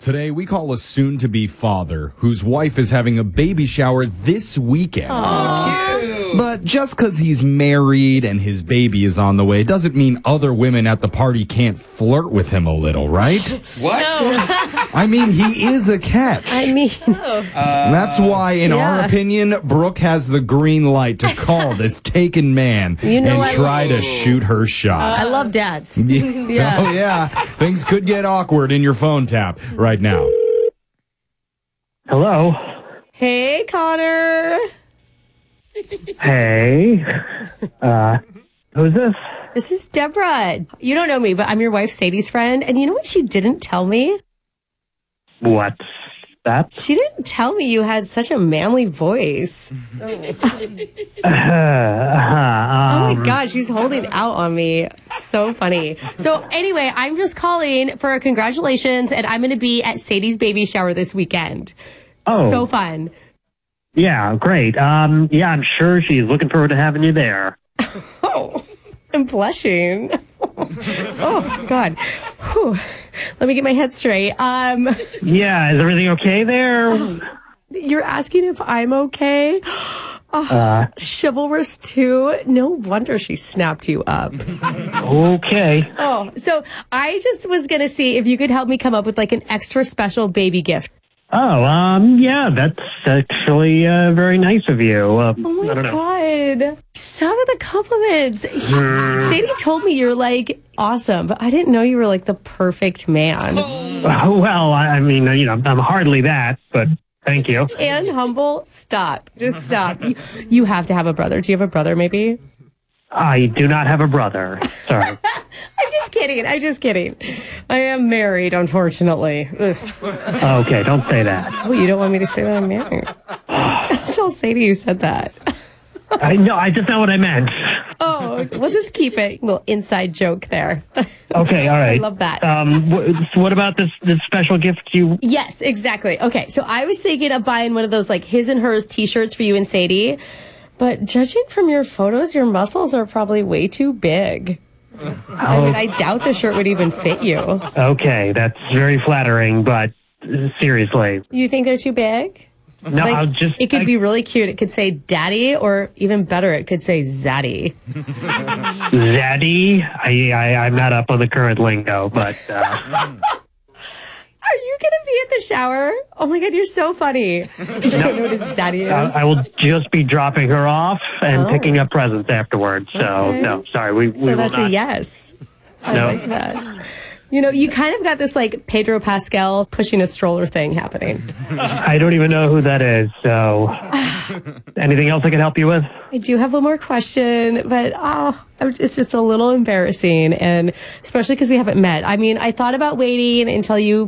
Today, we call a soon-to-be father whose wife is having a baby shower this weekend. But just because he's married and his baby is on the way doesn't mean other women at the party can't flirt with him a little, right? What? I mean, he is a catch. That's why, in our opinion, Brooke has the green light to call this taken man and try to shoot her shot. I love dads. Yeah. Oh, yeah. Things could get awkward in your phone tap right now. Hello. Hey, Connor. Hey. Who's this? This is Deborah. You don't know me, but I'm your wife Sadie's friend. And you know what she didn't tell me? What's that? She didn't tell me you had such a manly voice. Oh my God, she's holding out on me. So funny. So anyway, I'm just calling for a congratulations, and I'm going to be at Sadie's baby shower this weekend. Oh. So fun. Yeah, great. Yeah, I'm sure she's looking forward to having you there. Oh, I'm blushing. Oh, God. Whew. Let me get my head straight. Yeah, is everything okay there? You're asking if I'm okay? Chivalrous too. No wonder she snapped you up. Okay. Oh, so I just was going to see if you could help me come up with like an extra special baby gift. Oh, yeah, that's actually very nice of you. Oh my God. Stop with the compliments. Sadie told me you're like awesome, but I didn't know you were like the perfect man. Well, I mean, you know, I'm hardly that, but thank you. And humble. Stop. Just stop. You have to have a brother. Do you have a brother maybe? I do not have a brother. Sorry. I'm just kidding. I am married, unfortunately. Ugh. Okay, don't say that. Oh, you don't want me to say that I'm married? Tell Sadie you said that. No, I just know what I meant. Oh, we'll just keep it. A little inside joke there. Okay, all right. I love that. What about this special gift you... Yes, exactly. Okay, so I was thinking of buying one of those like his and hers t-shirts for you and Sadie. But judging from your photos, your muscles are probably way too big. I mean, I doubt the shirt would even fit you. Okay, that's very flattering, but seriously. You think they're too big? No, like, it could be really cute. It could say daddy, or even better, it could say zaddy. Zaddy? I'm not up on the current lingo, but... Are you going to be at the shower? Oh my God, you're so funny. You don't know what a zaddy is? I will just be dropping her off and picking up presents afterwards. So, no, sorry. We so that's will not. A yes. I like that. You know, you kind of got this like Pedro Pascal pushing a stroller thing happening. I don't even know who that is. So, anything else I can help you with? I do have one more question, but it's just a little embarrassing, and especially because we haven't met. I mean, I thought about waiting until you